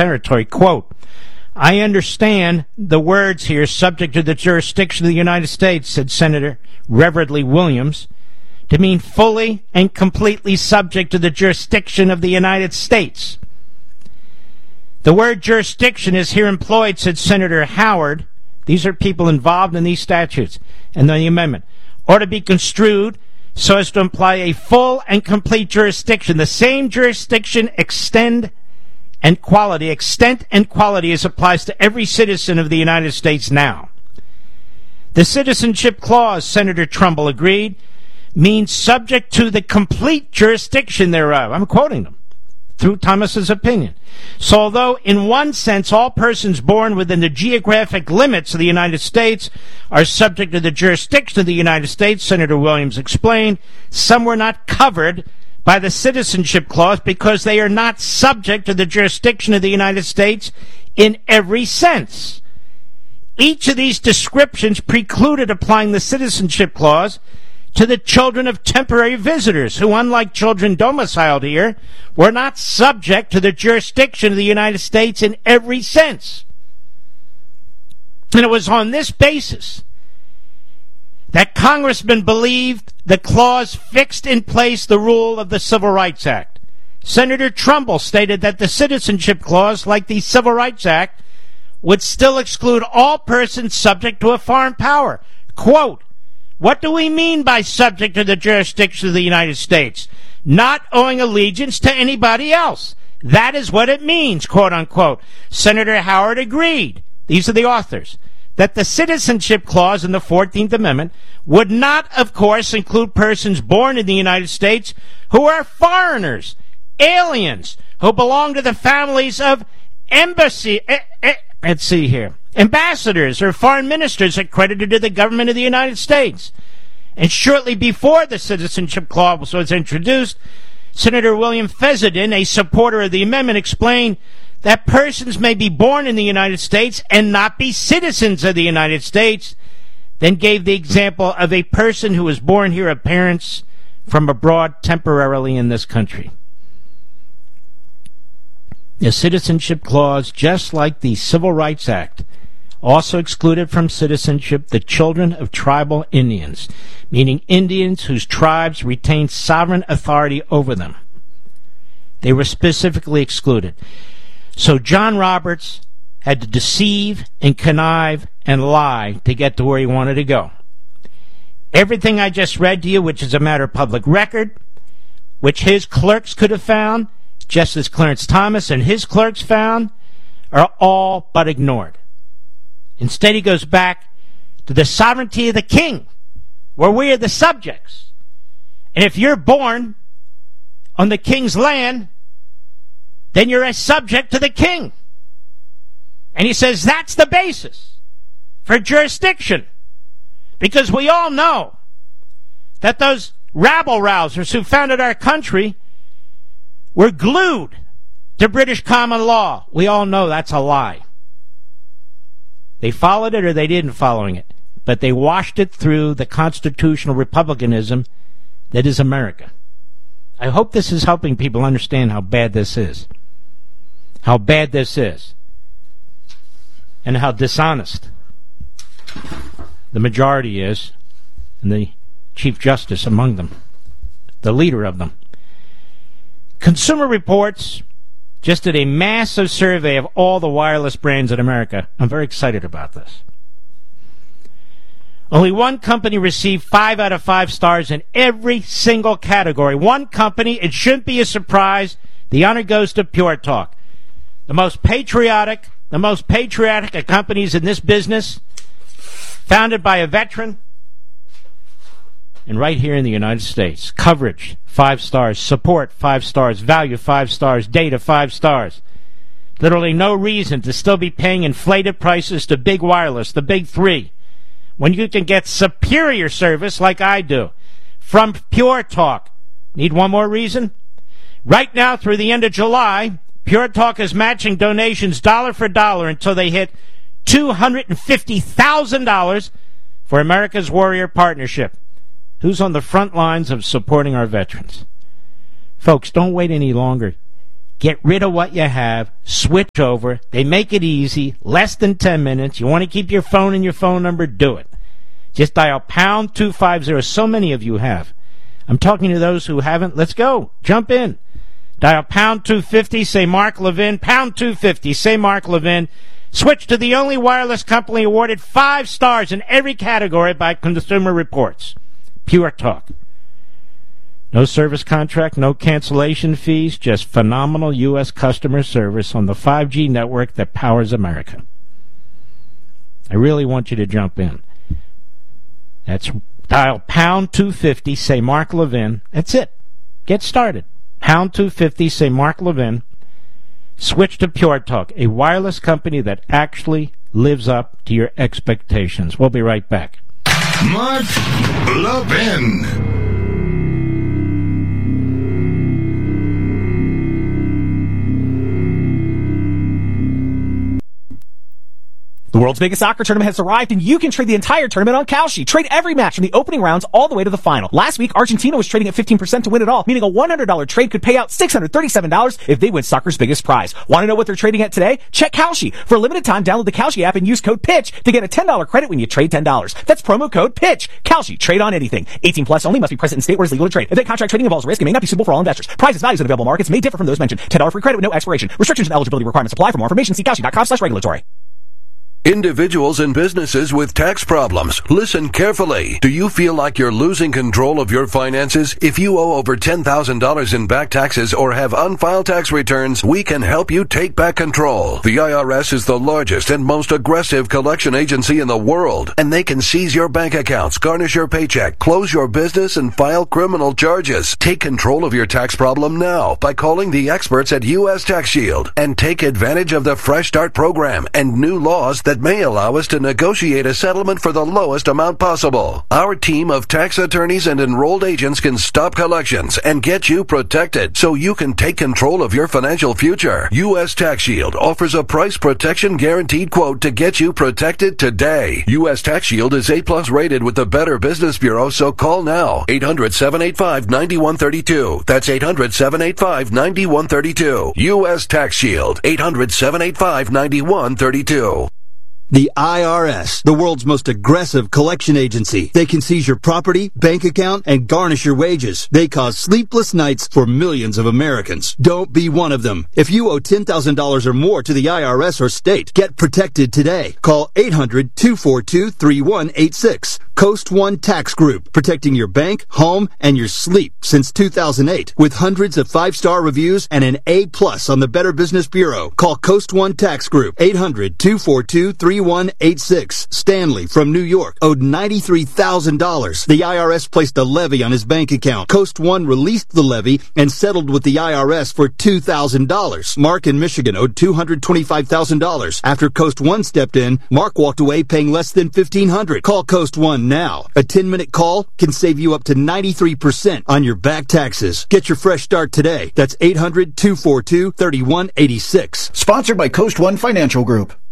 territory. Quote, I understand the words here, subject to the jurisdiction of the United States, said Senator Reverendly Williams, to mean fully and completely subject to the jurisdiction of the United States. The word jurisdiction is here employed, said Senator Howard. These are people involved in these statutes and the amendment. Or to be construed so as to imply a full and complete jurisdiction. The same jurisdiction, extent and quality as applies to every citizen of the United States now. The Citizenship Clause, Senator Trumbull agreed, means subject to the complete jurisdiction thereof. I'm quoting them through Thomas's opinion. So although in one sense all persons born within the geographic limits of the United States are subject to the jurisdiction of the United States, Senator Williams explained, some were not covered by the Citizenship Clause because they are not subject to the jurisdiction of the United States in every sense. Each of these descriptions precluded applying the Citizenship Clause to the children of temporary visitors who, unlike children domiciled here, were not subject to the jurisdiction of the United States in every sense. And it was on this basis that congressmen believed the clause fixed in place the rule of the Civil Rights Act. Senator Trumbull stated that the Citizenship Clause, like the Civil Rights Act, would still exclude all persons subject to a foreign power. Quote, what do we mean by subject to the jurisdiction of the United States? Not owing allegiance to anybody else. That is what it means, quote unquote. Senator Howard agreed, these are the authors, that the Citizenship Clause in the 14th Amendment would not, of course, include persons born in the United States who are foreigners, aliens, who belong to the families of ambassadors or foreign ministers accredited to the government of the United States. And shortly before the Citizenship Clause was introduced, Senator William Fessenden, a supporter of the amendment, explained that persons may be born in the United States and not be citizens of the United States, then gave the example of a person who was born here of parents from abroad temporarily in this country. The Citizenship Clause, just like the Civil Rights Act, also excluded from citizenship the children of tribal Indians, meaning Indians whose tribes retained sovereign authority over them. They were specifically excluded. So John Roberts had to deceive and connive and lie to get to where he wanted to go. Everything I just read to you, which is a matter of public record, which his clerks could have found, just as Clarence Thomas and his clerks found, are all but ignored. Instead, he goes back to the sovereignty of the king, where we are the subjects. And if you're born on the king's land, then you're a subject to the king. And he says that's the basis for jurisdiction. Because we all know that those rabble-rousers who founded our country were glued to British common law. We all know that's a lie. They followed it or they didn't following it. But they washed it through the constitutional republicanism that is America. I hope this is helping people understand how bad this is. How bad this is. And how dishonest the majority is, and the Chief Justice among them, the leader of them. Consumer Reports just did a massive survey of all the wireless brands in America. I'm very excited about this. Only one company received 5 out of 5 stars in every single category. One company, it shouldn't be a surprise, the honor goes to Pure Talk. The most patriotic of companies in this business, founded by a veteran, and right here in the United States. Coverage, 5 stars. Support, 5 stars. Value, 5 stars. Data, 5 stars. Literally no reason to still be paying inflated prices to big wireless, the big 3, when you can get superior service like I do from Pure Talk. Need one more reason? Right now, through the end of July, Pure Talk is matching donations dollar for dollar until they hit $250,000 for America's Warrior Partnership, who's on the front lines of supporting our veterans. Folks, don't wait any longer. Get rid of what you have. Switch over. They make it easy. Less than 10 minutes. You want to keep your phone and your phone number? Do it. Just dial pound 250. So many of you have. I'm talking to those who haven't. Let's go. Jump in. Dial pound 250. Say Mark Levin. Pound 250. Say Mark Levin. Switch to the only wireless company awarded 5 stars in every category by Consumer Reports. Pure Talk. No service contract, no cancellation fees, just phenomenal U.S. customer service on the 5G network that powers America. I really want you to jump in. That's dial pound 250, say Mark Levin. That's it. Get started. Pound 250, say Mark Levin. Switch to Pure Talk, a wireless company that actually lives up to your expectations. We'll be right back. Mark Levin. The world's biggest soccer tournament has arrived, and you can trade the entire tournament on Kalshi. Trade every match from the opening rounds all the way to the final. Last week, Argentina was trading at 15% to win it all, meaning a $100 trade could pay out $637 if they win soccer's biggest prize. Want to know what they're trading at today? Check Kalshi. For a limited time, download the Kalshi app and use code PITCH to get a $10 credit when you trade $10. That's promo code PITCH. Kalshi. Trade on anything. 18 plus only. Must be present in state where it's legal to trade. Event contract trading involves risk and may not be suitable for all investors. Prices, values, and available markets may differ from those mentioned. $10 free credit with no expiration. Restrictions and eligibility requirements apply. For more information, see Kalshi.com/regulatory. Individuals and businesses with tax problems, listen carefully. Do you feel like you're losing control of your finances? If you owe over $10,000 in back taxes or have unfiled tax returns, we can help you take back control. The IRS is the largest and most aggressive collection agency in the world, and they can seize your bank accounts, garnish your paycheck, close your business, and file criminal charges. Take control of your tax problem now by calling the experts at U.S. Tax Shield and take advantage of the Fresh Start program and new laws that may allow us to negotiate a settlement for the lowest amount possible. Our team of tax attorneys and enrolled agents can stop collections and get you protected so you can take control of your financial future. U.S. Tax Shield offers a price protection guaranteed quote to get you protected today. U.S. Tax Shield is A+ rated with the Better Business Bureau, so call now. 800-785-9132. That's 800-785-9132. U.S. Tax Shield. 800-785-9132. The IRS, the world's most aggressive collection agency. They can seize your property, bank account, and garnish your wages. They cause sleepless nights for millions of Americans. Don't be one of them. If you owe $10,000 or more to the IRS or state, get protected today. Call 800-242-3186. Coast One Tax Group, protecting your bank, home, and your sleep since 2008. With hundreds of 5-star reviews and an A+ on the Better Business Bureau. Call Coast One Tax Group, 800-242-3186. Stanley from New York owed $93,000. The IRS placed a levy on his bank account. Coast One released the levy and settled with the IRS for $2,000. Mark in Michigan owed $225,000. After Coast One stepped in, Mark walked away paying less than $1,500. Call Coast One now. A 10-minute call can save you up to 93% on your back taxes. Get your fresh start today. That's 800-242-3186. Sponsored by Coast One Financial Group.